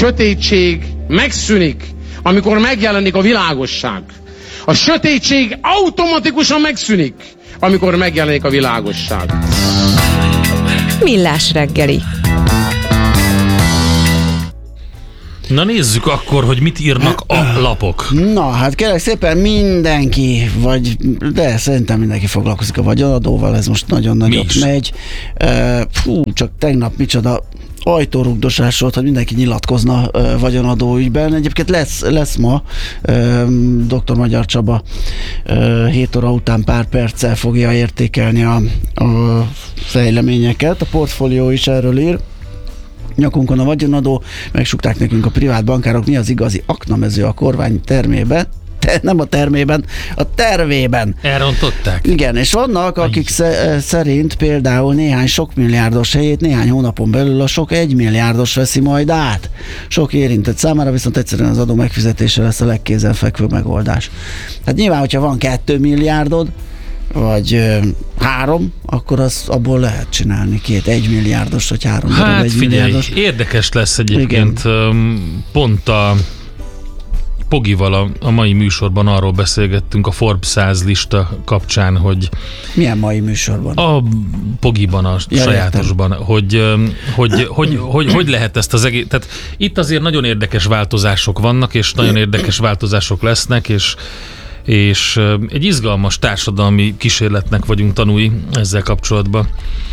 sötétség megszűnik, amikor megjelenik a világosság. A sötétség automatikusan megszűnik, amikor megjelenik a világosság. Millás reggeli. Na nézzük akkor, hogy mit írnak a lapok. Na, hát kérlek szépen mindenki, de szerintem mindenki foglalkozik a vagyonadóval, ez most nagyon nagyot megy. Csak tegnap micsoda ajtórugdosás volt, hogy mindenki nyilatkozna vagyonadó ügyben. Egyébként lesz ma dr. Magyar Csaba 7 óra után pár perccel fogja értékelni a fejleményeket. A Portfólió is erről ír. Nyakunkon a vagyonadó, megsukták nekünk a privát bankárok, mi az igazi aknamező a kormány termébe. Nem a termében, a tervében. Elrontották? Igen, és vannak, akik szerint például néhány sok milliárdos helyét néhány hónapon belül a sok 1 milliárdos veszi majd át. Sok érintett számára viszont egyszerűen az adó megfizetése lesz a legkézenfekvőbb megoldás. Hát nyilván, hogyha van 2 milliárdod, vagy 3, akkor abból lehet csinálni 1 milliárdos, vagy 3 hát 1 figyelj, milliárdos. Érdekes lesz egyébként. Igen. Pont a Pogival a mai műsorban arról beszélgettünk a Forbes 100 lista kapcsán, hogy... Milyen mai műsorban? A Pogiban, a sajátosban, hogy lehet ezt az egész... Tehát itt azért nagyon érdekes változások vannak, és nagyon érdekes változások lesznek, és egy izgalmas társadalmi kísérletnek vagyunk tanúi ezzel kapcsolatban.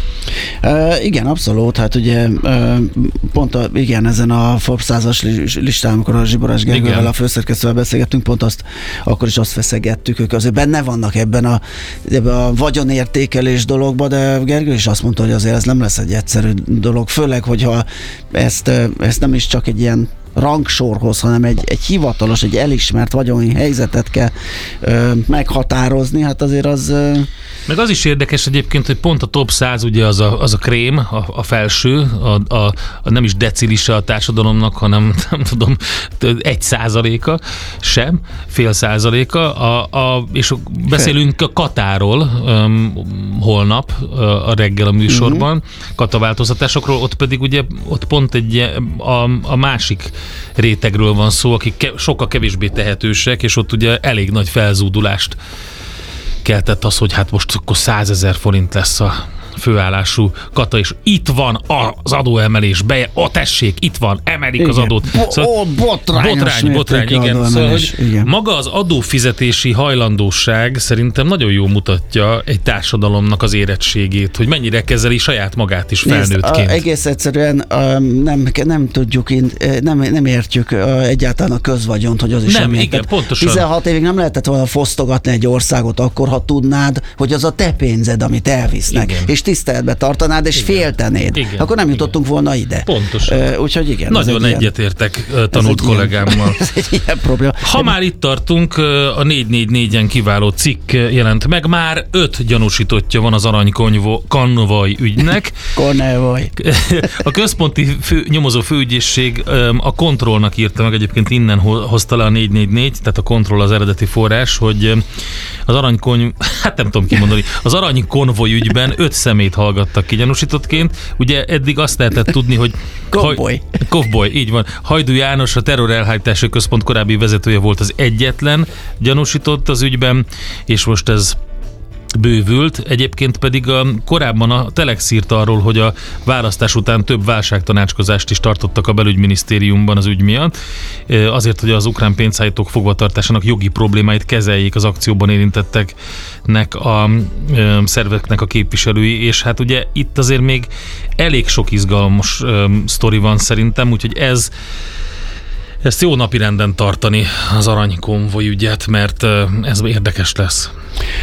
Igen, abszolút, hát ugye pont ezen a Forbes 100-as listán, amikor a Zsiborás Gergővel, a főszerkesztővel beszélgettünk, pont akkor is azt feszegettük, ők azért benne vannak ebben a vagyonértékelés dologban, de Gergő is azt mondta, hogy azért ez nem lesz egy egyszerű dolog, főleg, hogyha ezt nem is csak egy ilyen rangsorhoz, hanem egy hivatalos, egy elismert vagyoni helyzetet kell meghatározni, hát azért az... Meg az is érdekes egyébként, hogy pont a top 100 ugye az a krém, a felső, a nem is decilise a társadalomnak, hanem nem tudom, 1%-a sem, fél százaléka, és beszélünk a katáról holnap a reggel a műsorban, kataváltoztatásokról, ott pedig ugye ott pont a másik rétegről van szó, akik sokkal kevésbé tehetősek, és ott ugye elég nagy felzúdulást keltett az, hogy hát most akkor 100 000 forint lesz a főállású kata, és itt van az adóemelés, tessék, itt van, emelik az adót. Botrány, igen. Szóval, hogy igen. Maga az adófizetési hajlandóság szerintem nagyon jól mutatja egy társadalomnak az érettségét, hogy mennyire kezeli saját magát is felnőttként. Egész egyszerűen nem tudjuk, nem értjük egyáltalán a közvagyont, hogy az is nem. Igen, pontosan. 16 évig nem lehetett volna fosztogatni egy országot akkor, ha tudnád, hogy az a te pénzed, amit elvisznek. Igen. És tiszteletbe tartanád, és féltenéd. Igen. Akkor nem jutottunk volna ide. Pontosan. Úgyhogy igen. Nagyon egyetértek tanult kollégámmal. Ez egy ilyen probléma. Ha már itt tartunk, a 444-en kiváló cikk jelent meg. Már 5 gyanúsítottja van az aranykonvoj ügynek. Konvoj. A központi nyomozó főügyészség a Kontrollnak írta meg, egyébként innen hozta le a 444, tehát a Kontroll az eredeti forrás, hogy az hát nem tudom kimondani, az aranykonvoj ügyben 5 szemét hallgattak ki gyanúsítottként. Ugye eddig azt lehetett tudni, hogy Kovboly, így van. Hajdú János, a terrorelhárítási központ korábbi vezetője volt az egyetlen gyanúsított az ügyben, és most ez bővült. Egyébként pedig korábban a Telex írt arról, hogy a választás után több válságtanácskozást is tartottak a belügyminisztériumban az ügy miatt, azért, hogy az ukrán pénzszállítók fogvatartásának jogi problémáit kezeljék az akcióban érintetteknek a szerveknek a képviselői, és hát ugye itt azért még elég sok izgalmas sztori van szerintem, úgyhogy ezt jó napirenden tartani az aranykonvoj ügyet, mert ez érdekes lesz.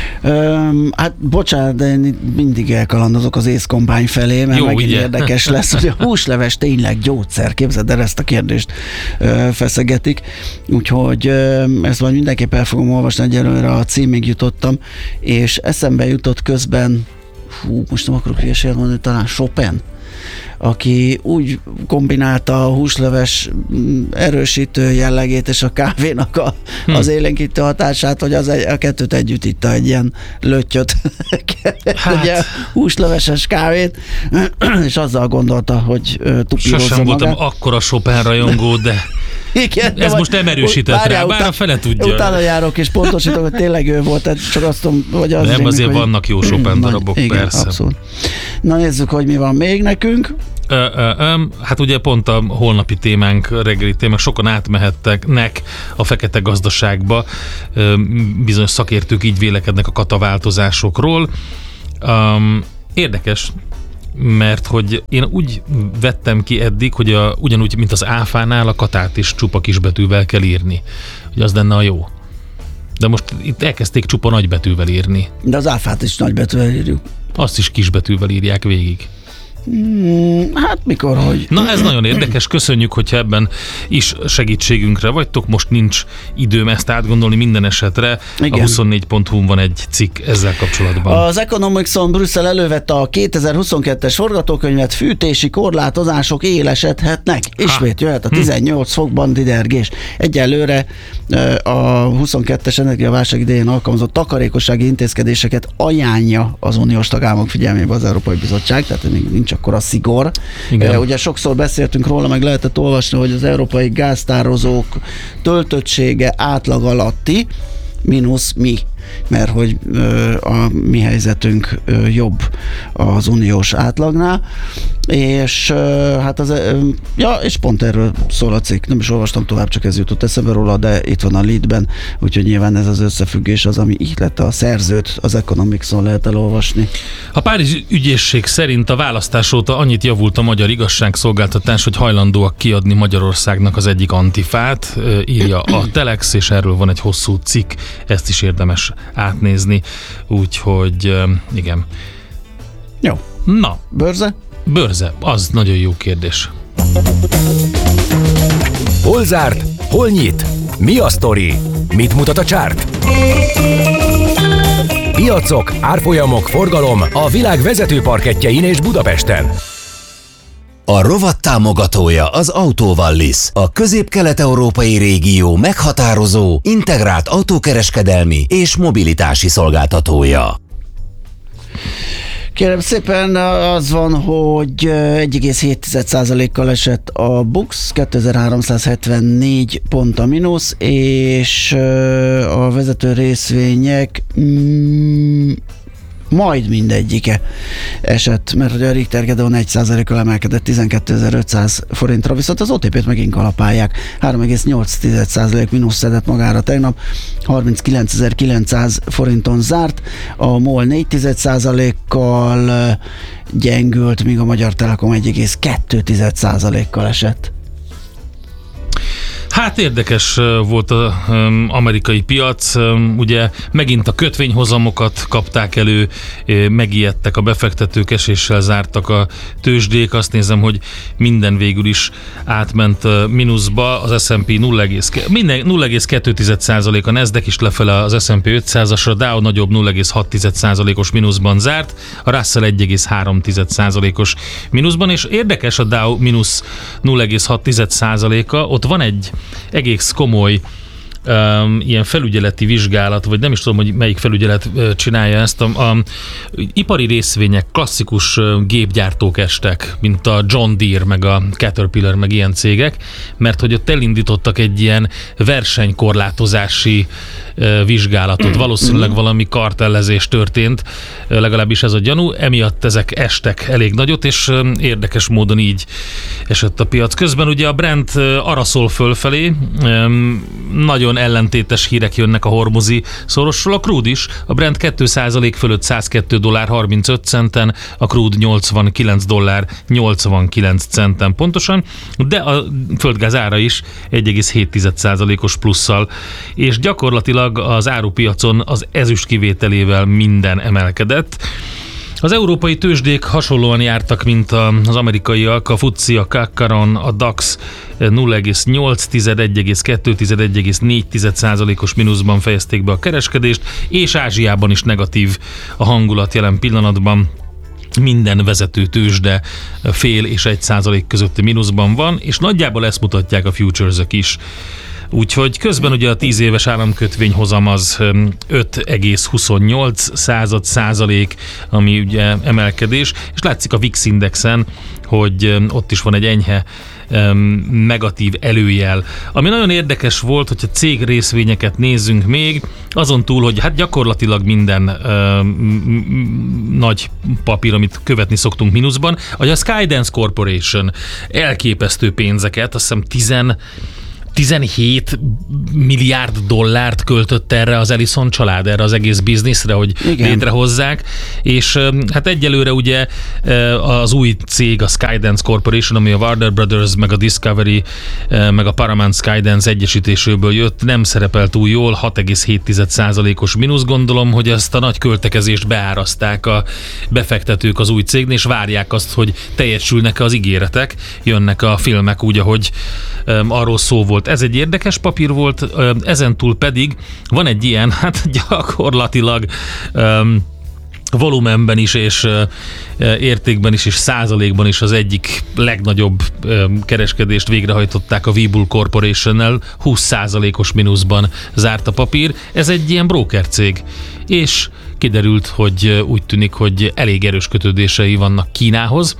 Hát bocsánat, de én mindig elkalandozok az észkombány felé, mert megint érdekes lesz, hogy a húsleves tényleg gyógyszer. Képzeld el, ezt a kérdést feszegetik. Úgyhogy ezt majd mindenképp el fogom olvasni, egyelőre a címig jutottam, és eszembe jutott közben, most nem akarok hülyeséget mondani, talán Chopin, aki úgy kombinálta a húsleves erősítő jellegét és a kávénak az élénkítő hatását, hogy a kettőt együtt itta egy ilyen löttyöt, ugye húsleveses kávét, és azzal gondolta, hogy tupírozza Sosem magát. voltam akkora Chopin rajongó, de Igen, ez most nem erősített rá, bár a fele tudja. Utána járok és pontosítok, hogy tényleg ő volt, tehát csak azt mondom, hogy az nem, rémlik, azért hogy vannak jó Chopin darabok, igen, persze. Abszolút. Na nézzük, hogy mi van még nekünk. Hát ugye pont a holnapi témánk, reggeli témánk, sokan átmehettek a fekete gazdaságba, bizonyos szakértők így vélekednek a kataváltozásokról. Érdekes, mert hogy én úgy vettem ki eddig, hogy ugyanúgy, mint az áfánál, a katát is csupa kisbetűvel kell írni. Hogy az lenne a jó. De most itt elkezdték csupa nagybetűvel írni. De az áfát is nagybetűvel írjuk. Azt is kisbetűvel írják végig. Hát mikor, hogy... Na ez nagyon érdekes, köszönjük, hogyha ebben is segítségünkre vagytok, most nincs időm ezt átgondolni minden esetre. Igen. A 24.hu-n van egy cikk ezzel kapcsolatban. Az Economicson Brüsszel elővette a 2022-es forgatókönyvet, fűtési korlátozások élesedhetnek. Ismét jöhet a 18 fokban didergés. Egyelőre a 22-es energiaválság idején alkalmazott takarékossági intézkedéseket ajánlja az uniós tagállamok figyelmébe az Európai Bizottság, tehát még nincs akkor a szigor. Ugye sokszor beszéltünk róla, meg lehetett olvasni, hogy az európai gáztározók töltöttsége átlag alatti, mínusz mi, mert hogy a mi helyzetünk jobb az uniós átlagnál, és hát és pont erről szól a cikk. Nem is olvastam tovább, csak ez jutott eszembe róla, de itt van a leadben, úgyhogy nyilván ez az összefüggés az, ami ihlette a szerzőt, az Economicson lehet elolvasni. A Párizsi ügyészség szerint a választás óta annyit javult a magyar igazságszolgáltatás, hogy hajlandóak kiadni Magyarországnak az egyik antifát, írja a Telex, és erről van egy hosszú cikk, ezt is érdemes átnézni, úgyhogy igen. Jó. Na. Börze? Börze, az nagyon jó kérdés. Hol zárt? Hol nyit? Mi a sztori? Mit mutat a csárt? Piacok, árfolyamok, forgalom a világ vezető parkettjein és Budapesten. A rovat támogatója az Autovallis, a közép-kelet-európai régió meghatározó, integrált autókereskedelmi és mobilitási szolgáltatója. Kérem szépen, az van, hogy 1,7%-kal esett a BUX, 2374 pont a mínusz, és a vezető részvények majd mindegyike esett, mert hogy a Richter Gedeon 1%-kal emelkedett 12.500 forintra, viszont az OTP-t megint kalapálják, 3,8% mínusz szedett magára tegnap, 39.900 forinton zárt, a MOL 4,1%-kal gyengült, míg a Magyar Telekom 1,2%-kal esett. Hát érdekes volt az amerikai piac, ugye megint a kötvényhozamokat kapták elő, megijedtek a befektetők, eséssel zártak a tőzsdék, azt nézem, hogy minden végül is átment mínuszba, az S&P 0,2%, a Nasdaq is lefele az S&P 500-asra, Dow nagyobb 0,6%-os mínuszban zárt, a Russell 1,3%-os mínuszban, és érdekes a Dow mínusz 0,6%-a, ott van egy egész komoly ilyen felügyeleti vizsgálat, vagy nem is tudom, hogy melyik felügyelet csinálja ezt, a ipari részvények, klasszikus gépgyártók estek, mint a John Deere, meg a Caterpillar, meg ilyen cégek, mert hogy ott elindítottak egy ilyen versenykorlátozási vizsgálatot. Valószínűleg valami kartellezés történt, legalábbis ez a gyanú, emiatt ezek estek elég nagyot, és érdekes módon így esett a piac. Közben ugye a Brent arra szól fölfelé, nagyon ellentétes hírek jönnek a hormuzi szorosról, a crude is, a Brent 2% fölött $102.35, a crude $89.89 pontosan, de a földgáz ára is 1,7%-os plusszal, és gyakorlatilag az árupiacon az ezüst kivételével minden emelkedett. Az európai tőzsdék hasonlóan jártak, mint az amerikaiak, a FTSE, a CAC, a DAX 0,8, 1,2, 1,4%-os mínuszban fejezték be a kereskedést, és Ázsiában is negatív a hangulat jelen pillanatban. minden vezető tőzsde fél és 1% közötti mínuszban van, és nagyjából ezt mutatják a futures-ök is. Úgyhogy közben ugye a 10 éves államkötvényhozam az 5,28%, ami ugye emelkedés, és látszik a VIX indexen, hogy ott is van egy enyhe negatív előjel. Ami nagyon érdekes volt, hogyha cég részvényeket nézzünk még, azon túl, hogy hát gyakorlatilag minden nagy papír, amit követni szoktunk mínuszban, hogy a Skydance Corporation elképesztő pénzeket, azt hiszem 17 milliárd dollárt költött erre az Ellison család, erre az egész bizniszre, hogy létrehozzák, és hát egyelőre ugye az új cég, a Skydance Corporation, ami a Warner Brothers, meg a Discovery, meg a Paramount Skydance egyesítéséből jött, nem szerepelt túl jól, 6,7%-os mínusz. Gondolom, hogy ezt a nagy költekezést beárazták a befektetők az új cégnél, és várják azt, hogy teljesülnek az ígéretek, jönnek a filmek úgy, ahogy arról szó volt. Ez egy érdekes papír volt, ezentúl pedig van egy ilyen, hát gyakorlatilag volumenben is, és értékben is, és százalékban is az egyik legnagyobb kereskedést végrehajtották a Webull Corporationnel, 20%-os mínuszban zárt a papír. Ez egy ilyen broker cég, és kiderült, hogy úgy tűnik, hogy elég erős kötődései vannak Kínához,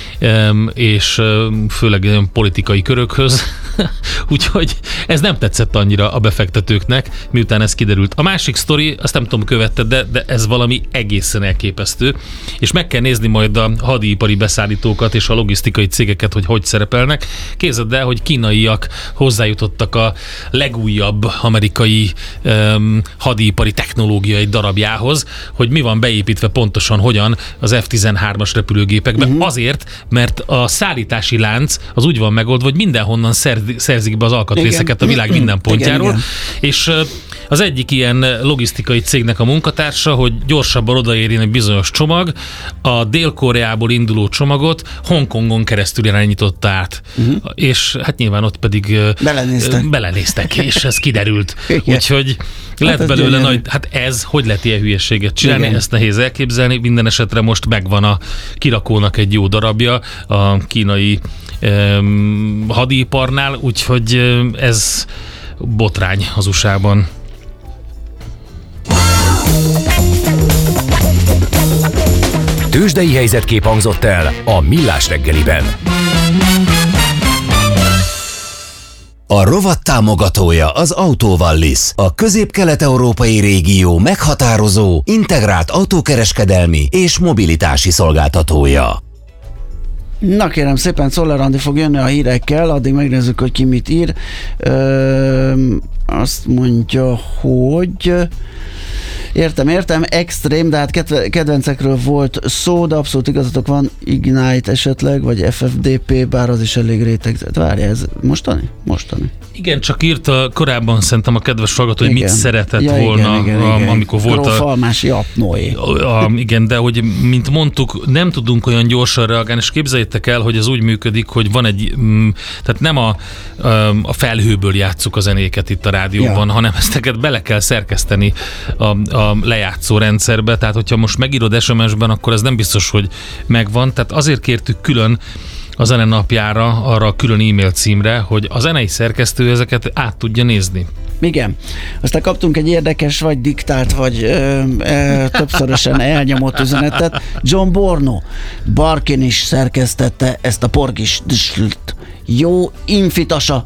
és főleg politikai körökhöz, úgyhogy ez nem tetszett annyira a befektetőknek, miután ez kiderült. A másik sztori, azt nem tudom, követted, de ez valami egészen elképesztő, és meg kell nézni majd a hadipari beszállítókat és a logisztikai cégeket, hogy szerepelnek. Képzeld el, hogy kínaiak hozzájutottak a legújabb amerikai hadipari technológiai darabjához, hogy mi van beépítve pontosan hogyan az F-13-as repülőgépekben. Azért, mert a szállítási lánc az úgy van megoldva, hogy mindenhonnan szerzik be az alkatrészeket a világ minden pontjáról, és az egyik ilyen logisztikai cégnek a munkatársa, hogy gyorsabban odaérjen egy bizonyos csomag, a Dél-Koreából induló csomagot Hongkongon keresztül irányította át. És hát nyilván ott pedig belenéztek, és ez kiderült. Úgyhogy lett belőle nagy, hát ez, hogy lehet ilyen hülyeséget csinálni, ezt nehéz elképzelni, minden esetre most megvan a kirakónak egy jó darabja a kínai hadiparnál, úgyhogy ez botrány az USA-ban. Tőzsdei helyzetkép hangzott el a Millás reggeliben. A rovat támogatója az Autovallis, a közép-kelet-európai régió meghatározó, integrált autókereskedelmi és mobilitási szolgáltatója. Na kérem szépen, Czoller Andi fog jönni a hírekkel, addig megnézzük, hogy ki mit ír. Azt mondja, hogy... Értem, extrém, de hát kedvencekről volt szó, de abszolút igazatok van, Ignite esetleg, vagy FFDP, bár az is elég rétegzett. Várja, ez mostani? Mostani. Igen, csak írta korábban szerintem a kedves hallgató, hogy mit szeretett volna, igen. amikor volt Grófalmási apnoé. Igen, de hogy mint mondtuk, nem tudunk olyan gyorsan reagálni, és képzeljétek el, hogy ez úgy működik, hogy van egy, tehát nem a felhőből játsszuk a zenéket itt a rádióban, hanem ezteket bele kell szerkeszteni a lejátszó rendszerbe, tehát hogyha most megírod SMS-ben, akkor ez nem biztos, hogy megvan, tehát azért kértük külön a zene napjára arra a külön e-mail címre, hogy a zenei szerkesztő ezeket át tudja nézni. Igen. Aztán kaptunk egy érdekes, vagy diktált, vagy többszörösen elnyomott üzenetet. John Borno, Barkin is szerkesztette ezt a porgis jó infitasa.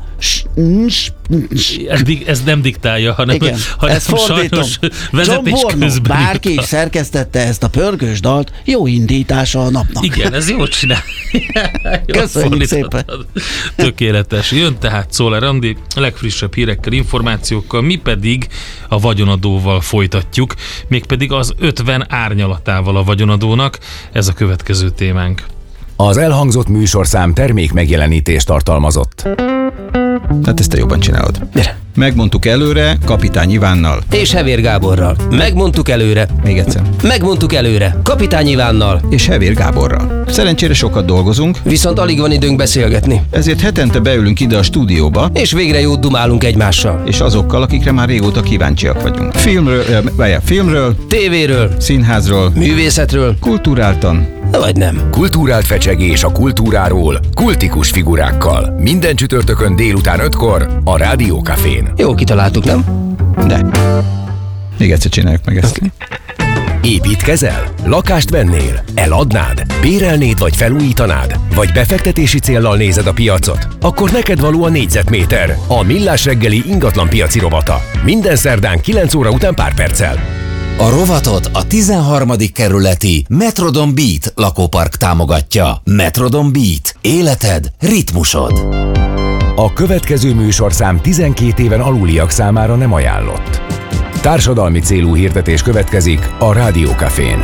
Ez nem diktálja, hanem ezt fordítom. John Borno, bárki is szerkesztette ezt a pörgős dalt, jó indítása a napnak. Igen, ez jól csinál. Köszönjük szépen. Tökéletes. Jön tehát Czoller Andi legfrissebb hírekkel, információkkal, mi pedig a vagyonadóval folytatjuk, mégpedig az 50 árnyalatával a vagyonadónak. Ez a következő témánk. Az elhangzott műsorszám termék megjelenítést tartalmazott. Hát ezt te jobban csinálod. Mire? Megmondtuk előre Kapitány Ivánnal. És Hevér Gáborral. Megmondtuk előre. Még egyszer. Megmondtuk előre. Kapitány Ivánnal. És Hevér Gáborral. Szerencsére sokat dolgozunk. Viszont alig van időnk beszélgetni. Ezért hetente beülünk ide a stúdióba. És végre jót dumálunk egymással. És azokkal, akikre már régóta kíváncsiak vagyunk. Filmről, tévéről, színházról, művészetről, kulturáltan, vagy nem. Kulturált fecsegés a kultúráról, kultikus figurákkal. Minden csütörtökön délután 5-kor a Rádió Cafén. Jó kitaláltuk, nem? De. Még egyszer csináljuk meg ezt. Építkezel? Lakást vennél? Eladnád? Bérelnéd vagy felújítanád? Vagy befektetési céllal nézed a piacot? Akkor neked való a négyzetméter, a Millás reggeli ingatlan piaci rovata. Minden szerdán 9 óra után pár perccel. A rovatot a 13. kerületi Metrodon Beat lakópark támogatja. Metrodon Beat. Életed, ritmusod. A következő műsorszám 12 éven aluliak számára nem ajánlott. Társadalmi célú hirdetés következik a Rádió Cafén.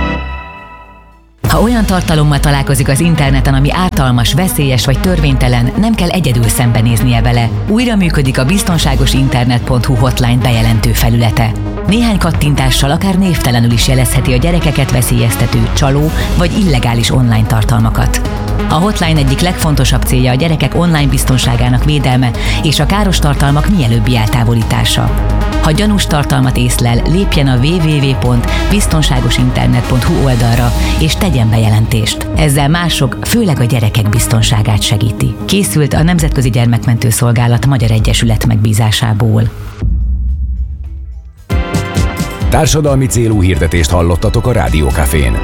Ha olyan tartalommal találkozik az interneten, ami ártalmas, veszélyes vagy törvénytelen, nem kell egyedül szembenéznie vele. Újra működik a biztonságosinternet.hu hotline bejelentő felülete. Néhány kattintással akár névtelenül is jelezheti a gyerekeket veszélyeztető, csaló vagy illegális online tartalmakat. A hotline egyik legfontosabb célja a gyerekek online biztonságának védelme és a káros tartalmak mielőbbi eltávolítása. Ha gyanús tartalmat észlel, lépjen a www.biztonságosinternet.hu oldalra és tegyen bejelentést. Ezzel mások, főleg a gyerekek biztonságát segíti. Készült a Nemzetközi Gyermekmentő Szolgálat Magyar Egyesület megbízásából. Társadalmi célú hirdetést hallottatok a Rádió Cafén.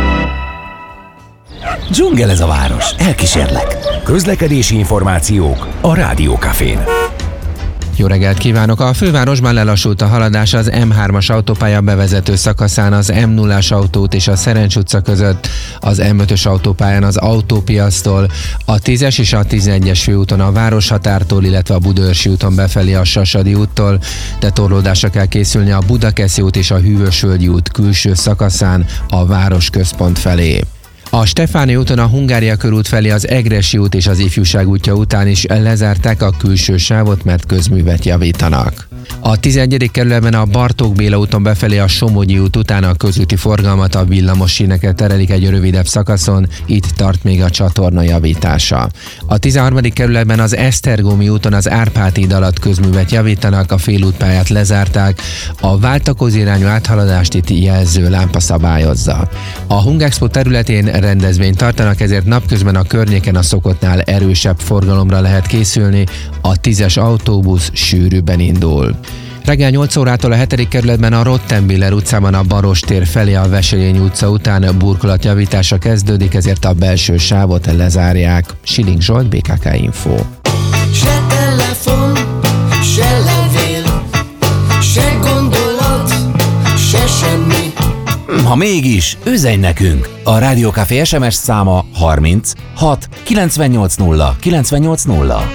Dzsungel ez a város, elkísérlek. Közlekedési információk a Rádió Cafén. Jó reggelt kívánok! A fővárosban lelassult a haladás az M3-as autópálya bevezető szakaszán az M0-as autóút és a Szerencs utca között, az M5-ös autópályán az Autópiasztól, a 10-es és a 11-es főúton a Városhatártól, illetve a Budaörsi úton befelé a Sasadi úttól, de torlódásra kell készülni a Budakeszi út és a Hűvösvölgyi út külső szakaszán a városközpont felé. A Stefáni úton a Hungária körút felé az Egressy út és az Ifjúság útja után is lezárták a külső sávot, mert közművet javítanak. A 11. kerületben a Bartók Béla úton befelé a Somogyi út után a közúti forgalmat a villamos sínekre terelik egy rövidebb szakaszon, itt tart még a csatorna javítása. A 13. kerületben az Esztergomi úton az Árpád híd alatt közművet javítanak, a félútpályát lezárták, a váltakozó irányú áthaladást itt jelző lámpa szabályozza. A Hungexpo területén rendezvényt tartanak, ezért napközben a környéken a szokottnál erősebb forgalomra lehet készülni, a 10-es autóbusz sűrűbben indul. Reggel 8 órától a 7. kerületben a Rottenbiller utcában a Barostér felé a Veselény utca után burkolatjavítása kezdődik, ezért a belső sávot lezárják. Siling Zsolt, BKK Info. Se telefon, se levél, se gondolat, se semmi. Ha mégis, üzenj nekünk! A Rádió Café SMS száma 30 6 980 980.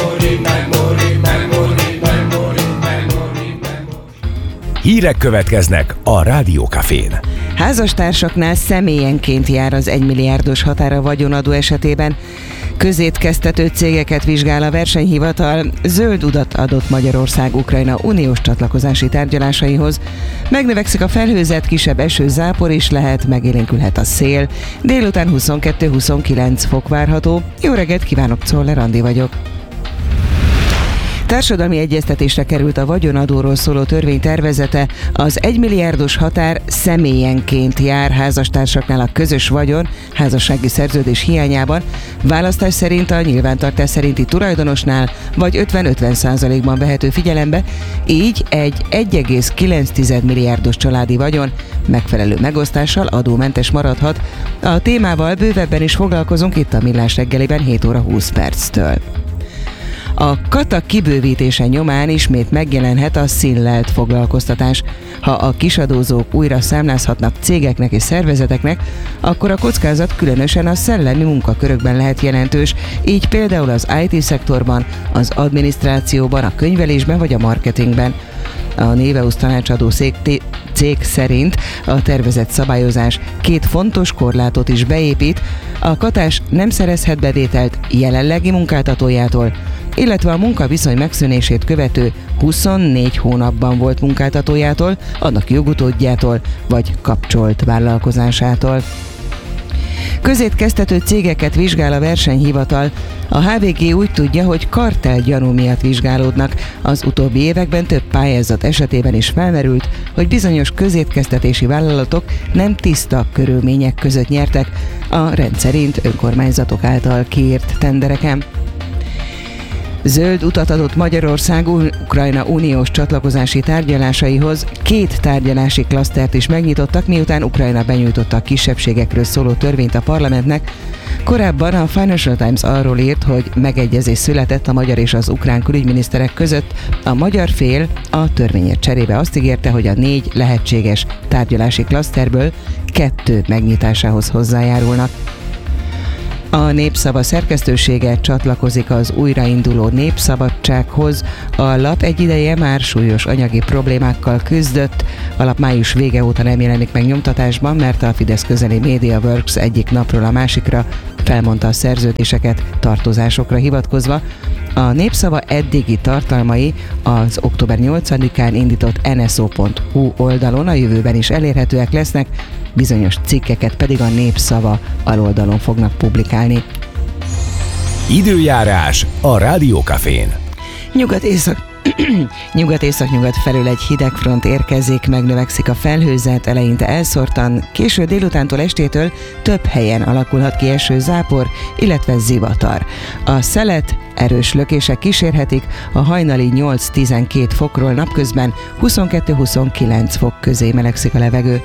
Hírek következnek a Rádió Cafén. Házastársaknál személyenként jár az 1 milliárdos határ a vagyonadó esetében. Közétkeztető cégeket vizsgál a versenyhivatal, zöld utat adott Magyarország Ukrajna uniós csatlakozási tárgyalásaihoz. Megnövekszik a felhőzet, kisebb eső, zápor is lehet, megélénkülhet a szél. Délután 22-29 fok várható. Jó reggelt kívánok, Czoller Andi vagyok. Társadalmi egyeztetésre került a vagyonadóról szóló törvény tervezete. Az 1 milliárdos határ személyenként jár házastársaknál a közös vagyon házassági szerződés hiányában, választás szerint a nyilvántartás szerinti tulajdonosnál vagy 50-50%-ban vehető figyelembe, így egy 1,9 milliárdos családi vagyon megfelelő megosztással adómentes maradhat. A témával bővebben is foglalkozunk itt a Millás reggeliben 7 óra 20 perctől. A kata kibővítése nyomán ismét megjelenhet a színlelt foglalkoztatás. Ha a kisadózók újra számlázhatnak cégeknek és szervezeteknek, akkor a kockázat különösen a szellemi munkakörökben lehet jelentős, így például az IT-szektorban, az adminisztrációban, a könyvelésben vagy a marketingben. A Néveusz tanácsadó cég szerint a tervezett szabályozás 2 fontos korlátot is beépít, a katás nem szerezhet bevételt jelenlegi munkáltatójától, illetve a munkaviszony megszűnését követő 24 hónapban volt munkáltatójától, annak jogutódjától vagy kapcsolt vállalkozásától. Közétkeztető cégeket vizsgál a versenyhivatal. A HVG úgy tudja, hogy kartellgyanú miatt vizsgálódnak. Az utóbbi években több pályázat esetében is felmerült, hogy bizonyos közétkeztetési vállalatok nem tiszta körülmények között nyertek a rendszerint önkormányzatok által kiírt tendereken. Zöld utat adott Magyarország Ukrajna uniós csatlakozási tárgyalásaihoz. 2 tárgyalási klasztert is megnyitottak, miután Ukrajna benyújtotta a kisebbségekről szóló törvényt a parlamentnek. Korábban a Financial Times arról írt, hogy megegyezés született a magyar és az ukrán külügyminiszterek között. A magyar fél a törvényért cserébe azt ígérte, hogy a 4 lehetséges tárgyalási klaszterből 2 megnyitásához hozzájárulnak. A Népszava szerkesztősége csatlakozik az újrainduló Népszabadsághoz. A lap egy ideje már súlyos anyagi problémákkal küzdött. A lap május vége óta nem jelenik meg nyomtatásban, mert a Fidesz közeli MediaWorks egyik napról a másikra felmondta a szerződéseket tartozásokra hivatkozva. A Népszava eddigi tartalmai az október 8-án indított nso.hu oldalon a jövőben is elérhetőek lesznek, bizonyos cikkeket pedig a Népszava aloldalon fognak publikálni. Időjárás a Rádiókafén. Nyugat-észak-nyugat felül egy hideg front érkezik, megnövekszik a felhőzet, eleinte elszórtan, késő délutántól estétől több helyen alakulhat ki eső, zápor, illetve zivatar. A szelet erős lökések kísérhetik, a hajnali 8-12 fokról napközben 22-29 fok közé melegszik a levegő.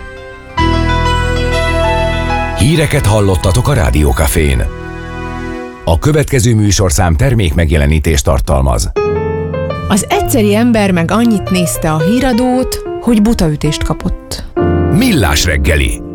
Híreket hallottatok a Rádiókafén. A következő műsorszám termék megjelenítést tartalmaz. Az egyszeri ember meg annyit nézte a híradót, hogy butaütést kapott. Millás reggeli.